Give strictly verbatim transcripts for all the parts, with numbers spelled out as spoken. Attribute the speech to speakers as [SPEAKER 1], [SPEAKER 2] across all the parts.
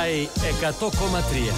[SPEAKER 1] άι εκατό κόμμα τρία.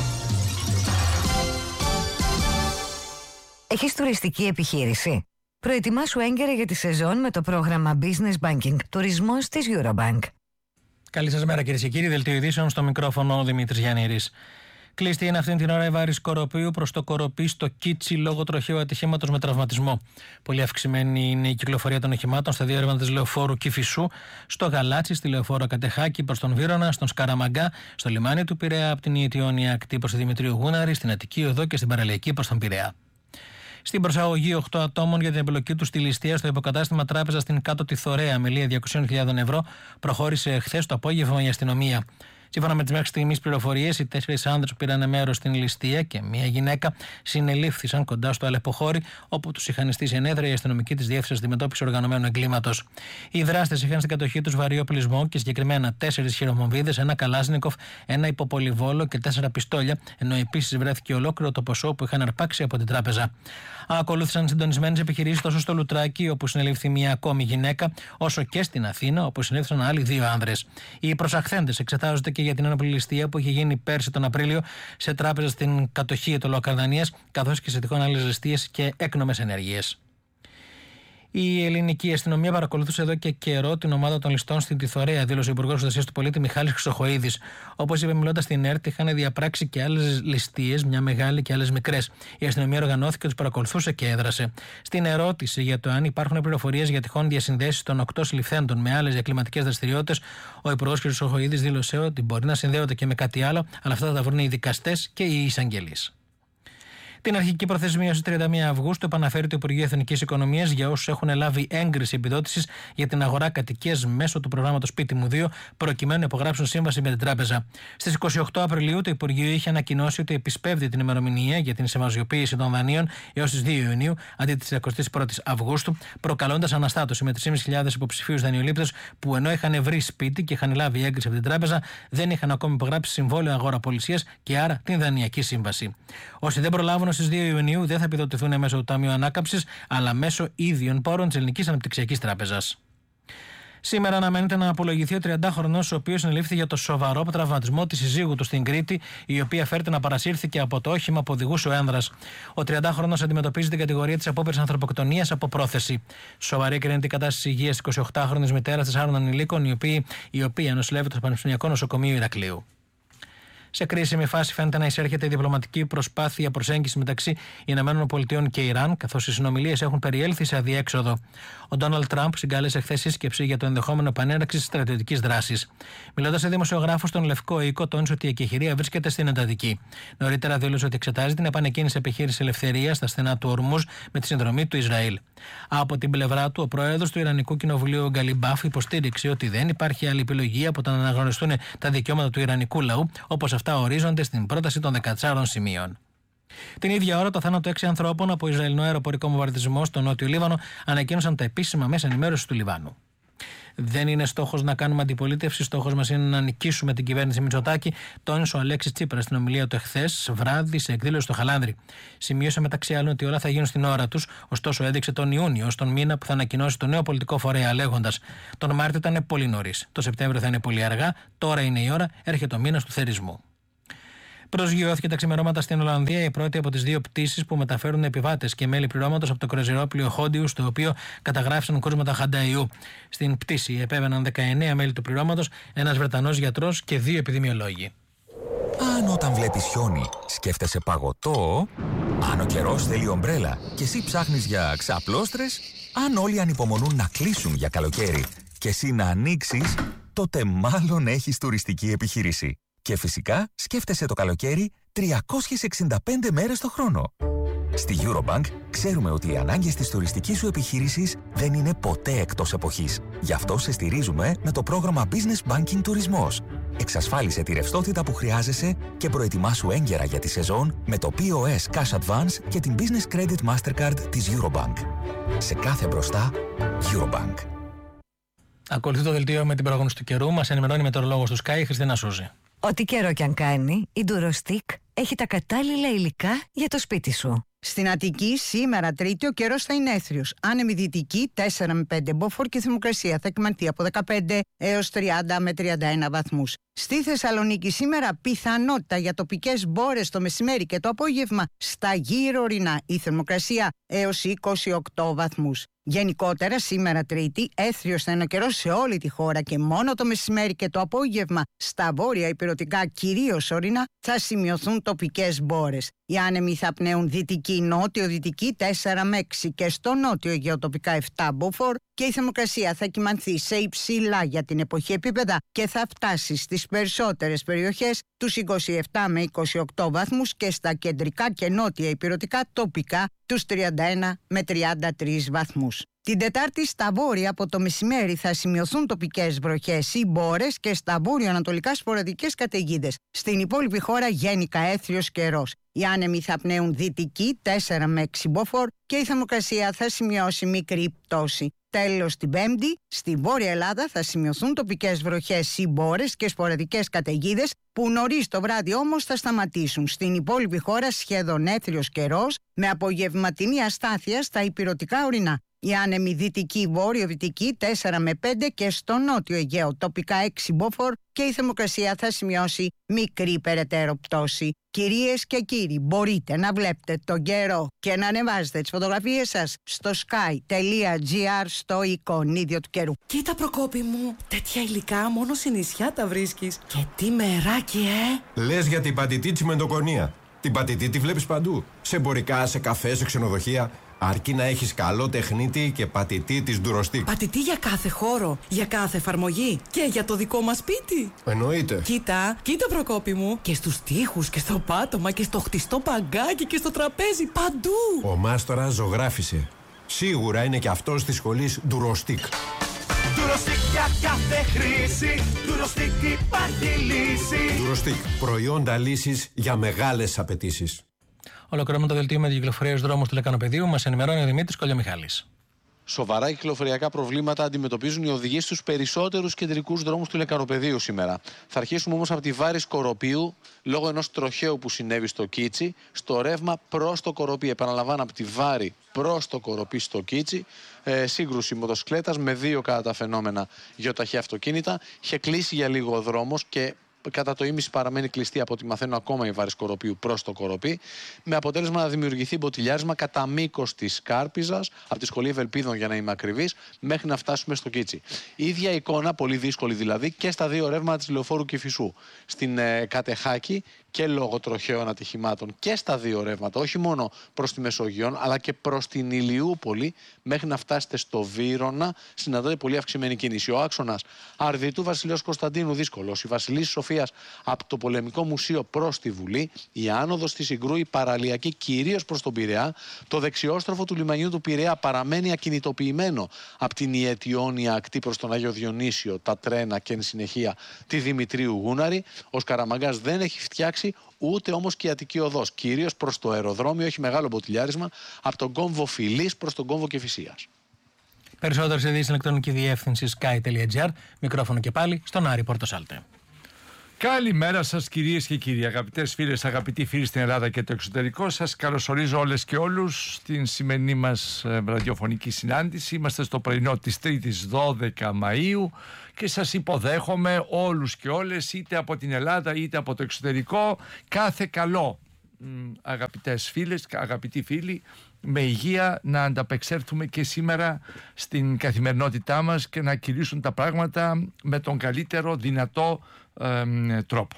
[SPEAKER 2] Έχεις τουριστική επιχείρηση? Προετοιμάσου έγκαιρα για τη σεζόν με το πρόγραμμα Business Banking Τουρισμός της Eurobank.
[SPEAKER 3] Καλή σας μέρα, κυρίες και κύριοι. Δελτίο ειδήσεων, στο μικρόφωνο ο Δημήτρης Γιαννήρης. Κλειστή είναι αυτή την ώρα η Βάρη Κοροπίου προς το Κοροπή στο Κίτσι λόγω τροχαίου ατυχήματος με τραυματισμό. Πολύ αυξημένη είναι η κυκλοφορία των οχημάτων στα διέρευνα της λεωφόρου Κηφισού, στο Γαλάτσι, στη λεωφόρο Κατεχάκη προς τον Βύρωνα, στον Σκαραμαγκά, στο λιμάνι του Πειραιά από την Ιετιόνια ακτή προς τη Δημητρίου Γούναρη, στην Αττική Οδό και στην Παραλιακή προς τον Πειραιά. Στην προσαγωγή οκτώ ατόμων για την εμπλοκή του στη ληστεία στο υποκατάστημα τράπεζα στην Κάτω τη Θωρέα με λία διακόσιες χιλιάδες ευρώ προχώρησε χθες το απόγευμα η αστυνομία. Σύμφωνα με τις μέχρι στιγμής πληροφορίες, οι τέσσερις άνδρες που πήραν μέρος στην ληστεία και μία γυναίκα συνελήφθησαν κοντά στο Αλεποχώρι, όπου τους είχαν στήσει ενέδρα οι αστυνομικοί της Διεύθυνσης Αντιμετώπισης Οργανωμένου Εγκλήματος. Οι δράστες είχαν στην κατοχή τους βαρύ οπλισμό και συγκεκριμένα τέσσερις χειρομοβίδες, ένα καλάσνικοφ, ένα υποπολιβόλο και τέσσερα πιστόλια, ενώ επίσης βρέθηκε ολόκληρο το ποσό που είχαν αρπάξει από την τράπεζα. Ακολούθησαν συντονισμένες επιχειρήσεις τόσο στο Λουτράκι, όπου συνελήφθη μία ακόμη γυναίκα, όσο και στην Αθήνα, όπου συνελήφθησαν άλλοι δύο άνδρες. Οι προσαχθέντες εξετάζονται και για την ένοπλη ληστεία που είχε γίνει πέρσι τον Απρίλιο σε τράπεζα στην κατοχή του Λοκαρδανίας, καθώς και σε τυχόν άλλες ληστείες και έκνομες ενέργειες. Η ελληνική αστυνομία παρακολουθούσε εδώ και καιρό την ομάδα των ληστών στην Τιθωρέα, δήλωσε ο Υπουργός Προστασίας του Πολίτη Μιχάλης Χρυσοχοΐδης. Όπως είπε, μιλώντας στην ΕΡΤ, είχαν διαπράξει και άλλες ληστείες, μια μεγάλη και άλλες μικρές. Η αστυνομία οργανώθηκε, τους παρακολουθούσε και έδρασε. Στην ερώτηση για το αν υπάρχουν πληροφορίες για τυχόν διασυνδέσεις των οκτώ συλληφθέντων με άλλες διακλιματικές δραστηριότητες, ο Υπουργός Χρυσοχοΐδης δήλωσε ότι μπορεί να συνδέονται και με κάτι άλλο, αλλά αυτά θα τα βρουν οι δικαστές και οι εισαγγελείς. Την αρχική προθεσμία στις τριάντα μία Αυγούστου επαναφέρει το Υπουργείο Εθνικής Οικονομίας για όσους έχουν λάβει έγκριση επιδότησης για την αγορά κατοικίας μέσω του προγράμματος Σπίτι μου δύο, προκειμένου να υπογράψουν σύμβαση με την τράπεζα. Στις είκοσι οκτώ Απριλίου το Υπουργείο είχε ανακοινώσει ότι επισπεύδει την ημερομηνία για την συμβασιοποίηση των δανείων έως τις δύο Ιουνίου αντί της εικοστής πρώτης Αυγούστου, προκαλώντας αναστάτωση με τρεις χιλιάδες πεντακόσιους υποψηφίους δανειολήπτες που ενώ είχαν βρει σπίτι και είχαν λάβει έγκριση από την τράπεζα, δεν είχαν ακόμη υπογράψει συμβόλαιο αγοραπολισίας και άρα την δανειακή σύμβαση. Όσοι δεν προλάβουν στις δύο Ιουνίου δεν θα επιδοτηθούν μέσω του Ταμείου Ανάκαμψης, αλλά μέσω ίδιων πόρων της Ελληνικής Αναπτυξιακής Τράπεζας. Σήμερα αναμένεται να απολογηθεί ο τριαντάχρονος, ο οποίος συνελήφθη για το σοβαρό τραυματισμό της συζύγου του στην Κρήτη, η οποία φέρεται να παρασύρθηκε από το όχημα που οδηγούσε ο ένδρας. Ο τριαντάχρονος αντιμετωπίζει την κατηγορία της απόπειρας ανθρωποκτονίας από πρόθεση. Σοβαρή κρίνεται η κατάσταση υγείας της εικοσιοκτάχρονης μητέρας τεσσάρων ανηλίκων, η οποία, η οποία νοσηλεύεται στο Πανεπιστημιακό Νοσοκομείο Ηρακλείου. Σε κρίσιμη φάση φαίνεται να εισέρχεται η διπλωματική προσπάθεια προσέγγισης μεταξύ Ηνωμένων Πολιτειών και Ιράν, καθώς οι συνομιλίες έχουν περιέλθει σε αδιέξοδο. Ο Ντόναλντ Τραμπ συγκάλεσε χθες σύσκεψη για το ενδεχόμενο επανέναρξης στρατιωτικής δράσης. Μιλώντας σε δημοσιογράφους στον Λευκό Οίκο, τόνισε ότι η εκεχηρία βρίσκεται στην εντατική. Νωρίτερα δήλωσε ότι εξετάζει την επανεκκίνηση επιχείρηση ελευθερίας στα στενά του Ορμούζ με τη συνδρομή του Ισραήλ. Από την πλευρά του, ο πρόεδρος του Ιρανικού Κοινοβουλίου Γκαλιμπάφ υποστήριξε ότι δεν υπάρχει άλλη επιλογή από το να αναγνωριστούν τα δικαιώματα του Ιρανικού λαού, όπως αυτά ορίζονται στην πρόταση των δεκατεσσάρων σημείων. Την ίδια ώρα, το θάνατο έξι ανθρώπων από Ισραηλινό αεροπορικό βομβαρδισμό στο Νότιο Λίβανο ανακοίνωσαν τα επίσημα μέσα ενημέρωσης του Λιβάνου. Δεν είναι στόχος να κάνουμε αντιπολίτευση, στόχος μας είναι να νικήσουμε την κυβέρνηση Μητσοτάκη, τόνισε ο Αλέξης Τσίπρας στην ομιλία του εχθές βράδυ σε εκδήλωση στο Χαλάνδρι. Σημείωσε μεταξύ άλλων ότι όλα θα γίνουν στην ώρα τους, ωστόσο έδειξε τον Ιούνιο ως τον μήνα που θα ανακοινώσει το νέο πολιτικό φορέα, λέγοντας: τον Μάρτιο ήταν πολύ νωρίς, το Σεπτέμβριο θα είναι πολύ αργά, τώρα είναι η ώρα, έρχεται ο μήνας του θερισμού. Προσγειώθηκε τα ξημερώματα στην Ολλανδία η πρώτη από τις δύο πτήσεις που μεταφέρουν επιβάτες και μέλη πληρώματος από το κρουαζιερόπλοιο Χόντιου, στο οποίο καταγράφησαν κρούσματα χανταϊού. Στην πτήση επέβαιναν δεκαεννέα μέλη του πληρώματος, ένας Βρετανός γιατρός και δύο επιδημιολόγοι.
[SPEAKER 4] Αν όταν βλέπεις χιόνι σκέφτεσαι παγωτό, αν ο καιρός θέλει ομπρέλα και εσύ ψάχνεις για ξαπλώστρες, αν όλοι ανυπομονούν να κλείσουν για καλοκαίρι και εσύ να ανοίξεις, τότε μάλλον έχεις τουριστική επιχείρηση. Και φυσικά σκέφτεσαι το καλοκαίρι τριακόσιες εξήντα πέντε μέρες το χρόνο. Στη Eurobank ξέρουμε ότι οι ανάγκες της τουριστικής σου επιχείρησης δεν είναι ποτέ εκτός εποχής. Γι' αυτό σε στηρίζουμε με το πρόγραμμα Business Banking Τουρισμός. Εξασφάλισε τη ρευστότητα που χρειάζεσαι και προετοιμάσου έγκαιρα για τη σεζόν με το πι ο ες Cash Advance και την Business Credit Mastercard της Eurobank. Σε κάθε μπροστά, Eurobank.
[SPEAKER 3] Ακολουθεί το δελτίο με την πρόγνωση του καιρού. Μας ενημερώνει η μετεωρολόγος του Sky, η Χριστίνα Σούζη.
[SPEAKER 2] Ό,τι καιρό κι αν κάνει, η Durostic έχει τα κατάλληλα υλικά για το σπίτι σου.
[SPEAKER 5] Στην Αττική, σήμερα Τρίτη, ο καιρός θα είναι έθριος. Άνεμη δυτική τέσσερα με πέντε μποφόρ και η θερμοκρασία θα εκμανθεί από δεκαπέντε έως τριάντα με τριάντα ένα βαθμούς. Στη Θεσσαλονίκη, σήμερα πιθανότητα για τοπικές μπόρες το μεσημέρι και το απόγευμα στα γύρω ορεινά. Η θερμοκρασία έως είκοσι οκτώ βαθμούς. Γενικότερα, σήμερα Τρίτη, έθριος θα είναι ο καιρός σε όλη τη χώρα και μόνο το μεσημέρι και το απόγευμα στα βόρεια ηπειρωτικά, κυρίως ορεινά, θα σημειωθούν τοπικές μπόρες. Οι άνεμοι θα πνέουν δυτική, νότιο-δυτική τέσσερα με έξι και στο νότιο Αιγαίο τοπικά επτά μποφόρ και η θερμοκρασία θα κυμανθεί σε υψηλά για την εποχή επίπεδα και θα φτάσει στις περισσότερες περιοχές τους είκοσι επτά με είκοσι οκτώ βαθμούς και στα κεντρικά και νότια ηπειρωτικά τοπικά τους τριάντα ένα με τριάντα τρεις βαθμούς. Την Τετάρτη στα βόρεια από το μεσημέρι θα σημειωθούν τοπικές βροχές ή μπόρες και στα βόρειο-ανατολικά σποραδικές καταιγίδες. Στην υπόλοιπη χώρα γενικά έθριος καιρός. Οι άνεμοι θα πνέουν δυτική τέσσερα με έξι μποφόρ και η θερμοκρασία θα σημειώσει μικρή πτώση. Τέλος, την Πέμπτη, στη Βόρεια Ελλάδα θα σημειωθούν τοπικές βροχές ή μπόρες και σποραδικές καταιγίδες που νωρίς το βράδυ όμως θα σταματήσουν. Στην υπόλοιπη χώρα σχεδόν έθριος καιρός με απογευματινή αστάθεια στα ηπειρωτικά ορεινά. Οι άνεμοι δυτική, βόρειο-δυτική τέσσερα με πέντε και στο νότιο Αιγαίο τοπικά έξι μποφόρ και η θερμοκρασία θα σημειώσει μικρή περαιτέρω πτώση. Κυρίες και κύριοι, μπορείτε να βλέπετε τον καιρό και να ανεβάζετε τις φωτογραφίες σας στο sky.gr στο εικονίδιο του καιρού.
[SPEAKER 6] Κοίτα, Προκόπη μου, τέτοια υλικά μόνο σε νησιά τα βρίσκεις. Και τι μεράκι, ε!
[SPEAKER 7] Λες για την πατητή τσιμεντοκονία. Την πατητή τη βλέπεις παντού. Σε εμπορικά, σε καφέ, σε ξενοδοχεία. Αρκεί να έχεις καλό τεχνίτη και πατητή της Durostic.
[SPEAKER 6] Πατητή για κάθε χώρο, για κάθε εφαρμογή και για το δικό μας σπίτι.
[SPEAKER 7] Εννοείται.
[SPEAKER 6] Κοίτα, κοίτα Προκόπη μου, και στους τοίχους και στο πάτωμα και στο χτιστό παγκάκι και στο τραπέζι, παντού.
[SPEAKER 7] Ο μάστορας ζωγράφισε. Σίγουρα είναι και αυτός της σχολής Durostic.
[SPEAKER 8] Durostic για κάθε χρήση, Durostic υπάρχει λύση.
[SPEAKER 7] Durostic, προϊόντα λύσης για μεγάλες απαιτήσεις.
[SPEAKER 3] Ολοκληρώνουμε το δελτίο με την κυκλοφορία στους δρόμους του Λεκανοπεδίου. Μας ενημερώνει ο Δημήτρης Κολιομιχάλης.
[SPEAKER 9] Σοβαρά κυκλοφοριακά προβλήματα αντιμετωπίζουν οι οδηγοί στους περισσότερους κεντρικούς δρόμους του Λεκανοπεδίου σήμερα. Θα αρχίσουμε όμως από τη Βάρη Κοροπίου, λόγω ενός τροχαίου που συνέβη στο Κίτσι, στο ρεύμα προς το Κοροπή. Επαναλαμβάνω, από τη Βάρη προς το Κοροπή στο Κίτσι, ε, σύγκρουση μοτοσυκλέτας με δύο κατά τα φαινόμενα γεωταχή αυτοκίνητα. Είχε κλείσει για λίγο ο δρόμος και κατά το ίμιση παραμένει κλειστή, από ό,τι μαθαίνω, ακόμα η Βάρης Κοροπίου προς το Κοροπή, με αποτέλεσμα να δημιουργηθεί μποτιλιάρισμα κατά μήκος της Κάρπιζας, από τη Σχολή Ευελπίδων για να είμαι ακριβής, μέχρι να φτάσουμε στο Κίτσι. Η ίδια εικόνα, πολύ δύσκολη δηλαδή, και στα δύο ρεύματα της Λεωφόρου Κηφισού. Στην ε, Κατεχάκη και λόγω τροχαίων ατυχημάτων και στα δύο ρεύματα, όχι μόνο προς τη Μεσογείο, αλλά και προς την Ηλιούπολη, μέχρι να φτάσετε στο Βύρωνα, συναντάται πολύ αυξημένη κίνηση. Ο άξονας Αρδιτού Βασιλέως Κωνσταντίνου δύσκολος. Η Βασιλίσσης Σοφίας από το Πολεμικό Μουσείο προς τη Βουλή, η άνοδος της Ιγρού, η παραλιακή κυρίως προς τον Πειραιά, το δεξιόστροφο του λιμανιού του Πειραιά παραμένει ακινητοποιημένο από την Ιετιόνια ακτή προς τον Άγιο Διονύσιο, τα τρένα και εν συνεχεία τη Δημητρίου Γούναρη. Ο Σκαραμαγκάς δεν έχει φτιάξει, ούτε όμως και η Αττική Οδός. Κυρίως προς το αεροδρόμιο έχει μεγάλο μποτιλιάρισμα από τον κόμβο Φιλής προς τον κόμβο Κηφισίας.
[SPEAKER 3] Περισσότερες ειδήσεις στην ηλεκτρονική διεύθυνση sky.gr. Μικρόφωνο και πάλι στον Άρη Πορτοσάλτε.
[SPEAKER 10] Καλημέρα σας κυρίες και κύριοι, αγαπητές φίλες, αγαπητοί φίλοι στην Ελλάδα και το εξωτερικό. Σας καλωσορίζω όλες και όλους στην σημερινή μας ραδιοφωνική συνάντηση. Είμαστε στο πρωινό της Τρίτης δώδεκα Μαΐου και σας υποδέχομαι όλους και όλες, είτε από την Ελλάδα είτε από το εξωτερικό. Κάθε καλό, αγαπητές φίλες, αγαπητοί φίλοι, με υγεία να ανταπεξέλθουμε και σήμερα στην καθημερινότητά μας και να κυλήσουν τα πράγματα με τον καλύτερο δυνατό ε, τρόπο.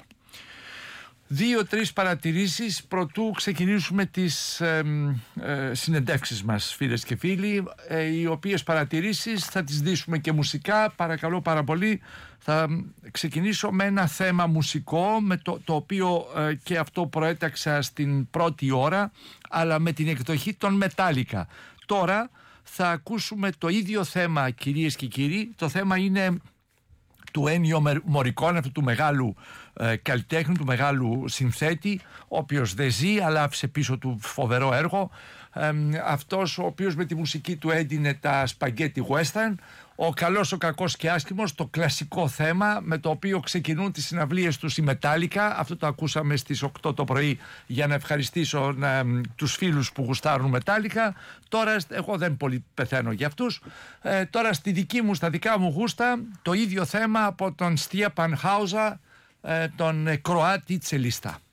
[SPEAKER 10] Δύο-τρεις παρατηρήσεις προτού ξεκινήσουμε τις ε, ε, συνεντεύξεις μας, φίλες και φίλοι, ε, οι οποίες παρατηρήσεις θα τις δείσουμε και μουσικά. Παρακαλώ πάρα πολύ, θα ξεκινήσω με ένα θέμα μουσικό, με το, το οποίο ε, και αυτό προέταξα στην πρώτη ώρα, αλλά με την εκδοχή των Metallica. Τώρα θα ακούσουμε το ίδιο θέμα, κυρίες και κύριοι. Το θέμα είναι του Ennio Morricone, αυτού του μεγάλου ε, καλλιτέχνη, του μεγάλου συνθέτη, ο οποίος δεν ζει αλλά άφησε πίσω του φοβερό έργο. Ε, αυτός ο οποίος με τη μουσική του έντυνε τα σπαγκέτι western, ο καλός, ο κακός και άσχημος, το κλασικό θέμα με το οποίο ξεκινούν τις συναυλίες τους οι Metallica. Αυτό το ακούσαμε στις οκτώ το πρωί για να ευχαριστήσω ε, τους φίλους που γουστάρουν Metallica. Τώρα εγώ δεν πολύ πεθαίνω για αυτούς. Ε, τώρα στη δική μου, στα δικά μου γούστα, το ίδιο θέμα από τον Στιέπαν Χάουζα, ε, τον Κροάτη τσελίστα.